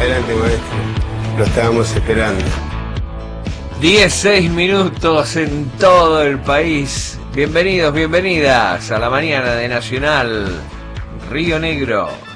Adelante, maestro. Lo estábamos esperando. 16 minutos en todo el país. Bienvenidos, bienvenidas a la mañana de Nacional Río Negro.